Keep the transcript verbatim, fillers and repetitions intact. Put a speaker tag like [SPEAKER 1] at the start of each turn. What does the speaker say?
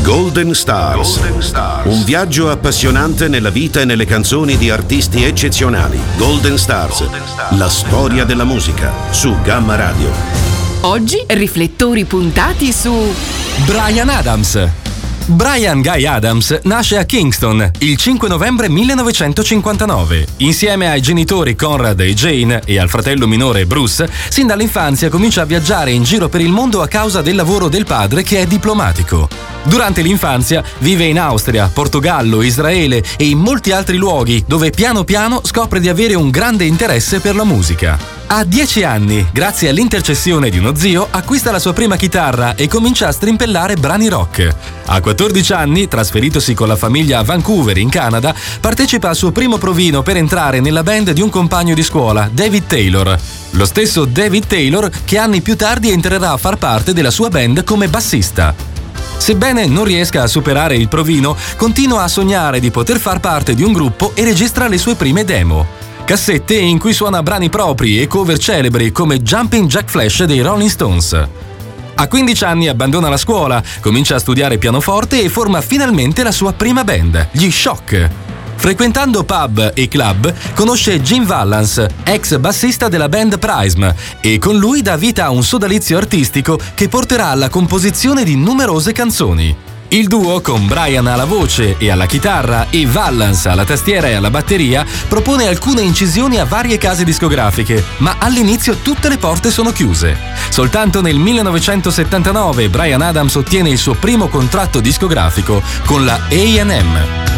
[SPEAKER 1] Golden Stars. Golden Stars. Un viaggio appassionante nella vita e nelle canzoni di artisti eccezionali. Golden Stars. Golden Stars. La storia della musica su Gamma Radio.
[SPEAKER 2] Oggi riflettori puntati su
[SPEAKER 3] Bryan Adams. Bryan Guy Adams nasce a Kingston il cinque novembre millenovecentocinquantanove. Insieme ai genitori Conrad e Jane e al fratello minore Bruce, sin dall'infanzia comincia a viaggiare in giro per il mondo a causa del lavoro del padre, che è diplomatico. Durante l'infanzia vive in Austria, Portogallo, Israele e in molti altri luoghi, dove piano piano scopre di avere un grande interesse per la musica. A dieci anni, grazie all'intercessione di uno zio, acquista la sua prima chitarra e comincia a strimpellare brani rock. A quattordici anni, trasferitosi con la famiglia a Vancouver, in Canada, partecipa al suo primo provino per entrare nella band di un compagno di scuola, David Taylor. Lo stesso David Taylor che anni più tardi entrerà a far parte della sua band come bassista. Sebbene non riesca a superare il provino, continua a sognare di poter far parte di un gruppo e registra le sue prime demo. Cassette in cui suona brani propri e cover celebri come Jumping Jack Flash dei Rolling Stones. A quindici anni abbandona la scuola, comincia a studiare pianoforte e forma finalmente la sua prima band, gli Shock. Frequentando pub e club, conosce Jim Vallance, ex bassista della band Prism, e con lui dà vita a un sodalizio artistico che porterà alla composizione di numerose canzoni. Il duo, con Bryan alla voce e alla chitarra e Vallance alla tastiera e alla batteria, propone alcune incisioni a varie case discografiche, ma all'inizio tutte le porte sono chiuse. Soltanto nel millenovecentosettantanove Bryan Adams ottiene il suo primo contratto discografico con la A and M.